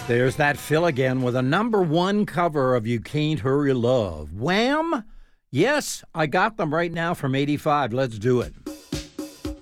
There's that Phil again with a #1 cover of You Can't Hurry Love. Wham! Yes, I got them right now from '85. Let's do it.